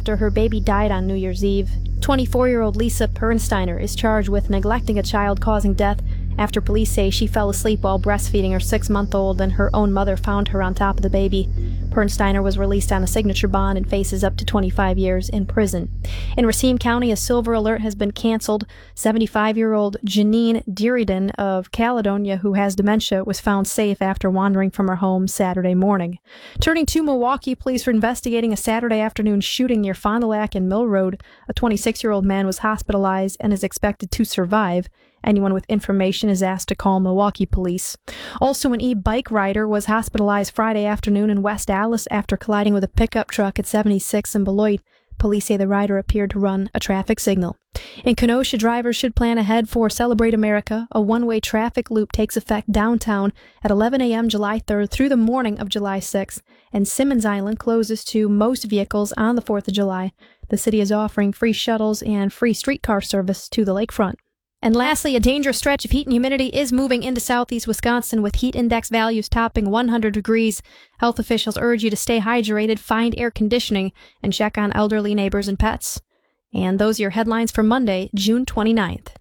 after her baby died on New Year's Eve. 24-year-old Lisa Pernsteiner is charged with neglecting a child causing death after police say she fell asleep while breastfeeding her 6-month-old and her own mother found her on top of the baby. Pernsteiner was released on a signature bond and faces up to 25 years in prison. In Racine County, a silver alert has been canceled. 75-year-old Janine Dearden of Caledonia, who has dementia, was found safe after wandering from her home Saturday morning. Turning to Milwaukee, police are investigating a Saturday afternoon shooting near Fond du Lac and Mill Road. A 26-year-old man was hospitalized and is expected to survive. Anyone with information is asked to call Milwaukee police. Also, an e-bike rider was hospitalized Friday afternoon in West Allis after colliding with a pickup truck at 76 in Beloit. Police say the rider appeared to run a traffic signal. In Kenosha, drivers should plan ahead for Celebrate America. A one-way traffic loop takes effect downtown at 11 a.m. July 3rd through the morning of July 6th, and Simmons Island closes to most vehicles on the 4th of July. The city is offering free shuttles and free streetcar service to the lakefront. And lastly, a dangerous stretch of heat and humidity is moving into southeast Wisconsin with heat index values topping 100 degrees. Health officials urge you to stay hydrated, find air conditioning, and check on elderly neighbors and pets. And those are your headlines for Monday, June 29th.